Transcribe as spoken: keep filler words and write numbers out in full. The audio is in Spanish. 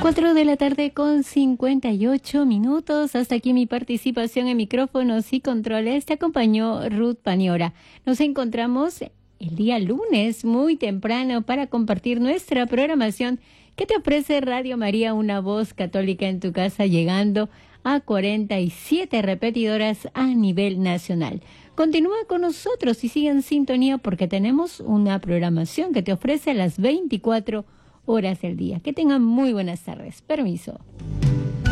Cuatro de la tarde con cincuenta y ocho minutos. Hasta aquí mi participación en micrófonos y controles. Te acompañó Ruth Paniora. Nos encontramos el día lunes muy temprano para compartir nuestra programación que te ofrece Radio María, una voz católica en tu casa, llegando a cuarenta y siete repetidoras a nivel nacional. Continúa con nosotros y sigue en sintonía porque tenemos una programación que te ofrece las veinticuatro horas del día. Que tengan muy buenas tardes. Permiso.